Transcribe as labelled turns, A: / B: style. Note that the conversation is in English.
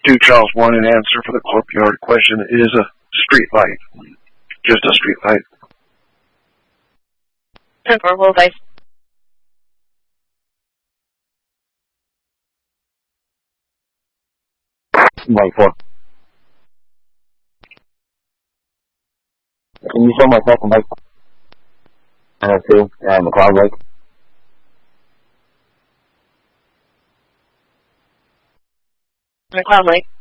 A: 2 Charles 1 in answer for the courtyard question is a street light. Just a street light.
B: 10-4, roll dice.
C: White 4. Can you show my second light? I have 2, and the cloud lake.
B: The cloud lake.